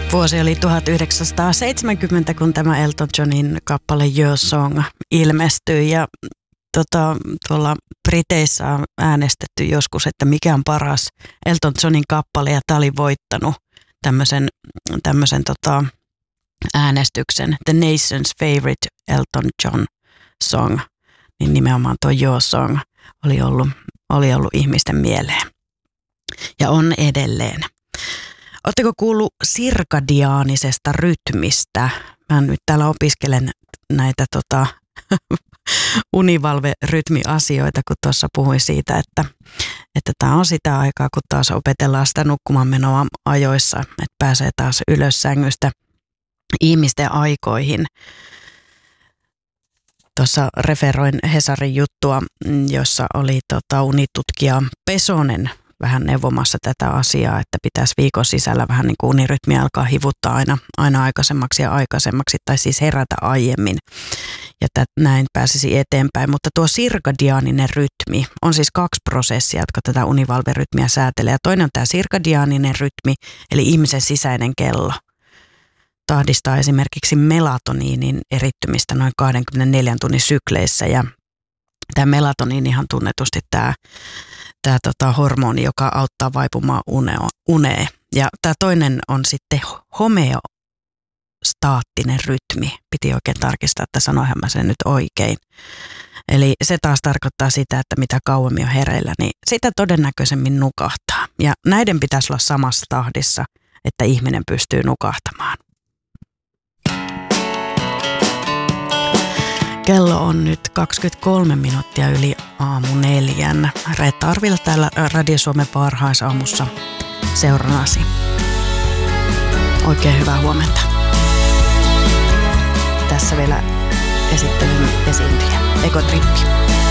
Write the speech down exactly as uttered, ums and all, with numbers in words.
Vuosi oli tuhatyhdeksänsataaseitsemänkymmentä, kun tämä Elton Johnin kappale Your Song ilmestyi. Ja tota, tuolla Briteissä on äänestetty joskus, että mikä on paras Elton Johnin kappale. Ja tämä oli voittanut tämmöisen, tämmöisen tota, äänestyksen. The Nation's Favorite Elton John Song. Niin nimenomaan tuo Your Song oli ollut, oli ollut ihmisten mieleen. Ja on edelleen. Oletteko kuullut sirkadiaanisesta rytmistä? Mä nyt täällä opiskelen näitä tota, univalverytmiasioita, kun tuossa puhuin siitä, että että tämä on sitä aikaa, kun taas opetellaan sitä nukkumaan menoa ajoissa, että pääsee taas ylös sängystä ihmisten aikoihin. Tuossa referoin Hesarin juttua, jossa oli tota, unitutkija Pesonen vähän neuvomassa tätä asiaa, että pitäisi viikon sisällä vähän niin kuin unirytmi alkaa hivuttaa aina, aina aikaisemmaksi ja aikaisemmaksi, tai siis herätä aiemmin, ja tät, näin pääsisi eteenpäin. Mutta tuo sirkadiaaninen rytmi on siis kaksi prosessia, jotka tätä univalverytmiä säätelee. Ja toinen on tämä sirkadiaaninen rytmi, eli ihmisen sisäinen kello. Tahdistaa esimerkiksi melatoniinin erittymistä noin kaksikymmentäneljän tunnin sykleissä, ja tämä melatoniinihan tunnetusti tämä Tämä tota, hormoni, joka auttaa vaipumaan uneo, uneen. Ja tämä toinen on sitten homeostaattinen rytmi. Piti oikein tarkistaa, että sanoinhan mä sen nyt oikein. Eli se taas tarkoittaa sitä, että mitä kauemmin on hereillä, niin sitä todennäköisemmin nukahtaa. Ja näiden pitäisi olla samassa tahdissa, että ihminen pystyy nukahtamaan. Kello on nyt kaksikymmentäkolme minuuttia yli aamu neljän. Reetta Arvila täällä Radio Suomen parhaisaamussa seurannasi. Oikein hyvää huomenta. Tässä vielä esittelyn esiintyjä. Ekotrippi.